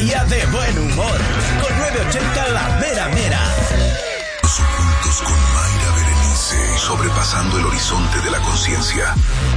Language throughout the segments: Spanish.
día de buen humor. Con 980 La Mera Mera. Los ocultos con Mayra Berenice. Sobrepasando el horizonte de la conciencia.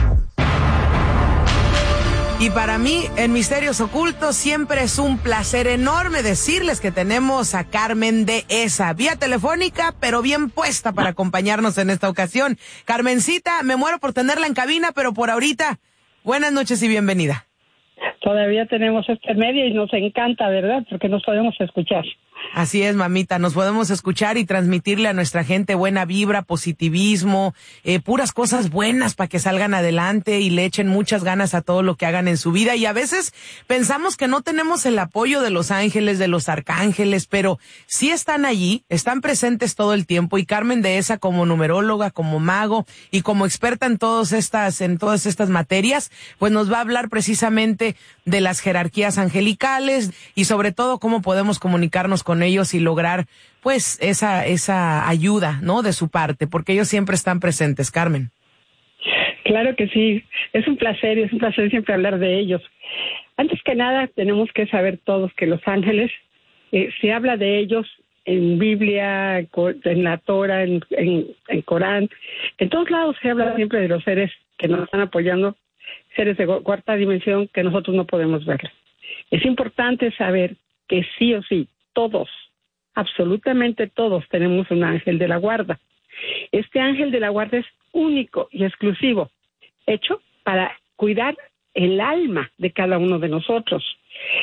Y para mí, en Misterios Ocultos, siempre es un placer enorme decirles que tenemos a Carmen Dehesa, vía telefónica, pero bien puesta para acompañarnos en esta ocasión. Carmencita, me muero por tenerla en cabina, pero por ahorita, buenas noches y bienvenida. Todavía tenemos este medio y nos encanta, ¿verdad? Porque nos podemos escuchar. Así es, mamita, nos podemos escuchar y transmitirle a nuestra gente buena vibra, positivismo, puras cosas buenas para que salgan adelante y le echen muchas ganas a todo lo que hagan en su vida. Y a veces pensamos que no tenemos el apoyo de los ángeles, de los arcángeles, pero sí están allí, están presentes todo el tiempo. Y Carmen Dehesa, como numeróloga, como mago y como experta en todas estas materias, pues nos va a hablar precisamente de las jerarquías angelicales y sobre todo cómo podemos comunicarnos con ellos y lograr pues esa ayuda, ¿no? De su parte, porque ellos siempre están presentes, Carmen. Claro que sí, es un placer siempre hablar de ellos. Antes que nada, tenemos que saber todos que los ángeles, se habla de ellos en Biblia, en la Torah, en Corán, en todos lados se habla siempre de los seres que nos están apoyando, seres de cuarta dimensión que nosotros no podemos ver. Es importante saber que sí o sí, todos, absolutamente todos tenemos un ángel de la guarda. Este ángel de la guarda es único y exclusivo, hecho para cuidar el alma de cada uno de nosotros.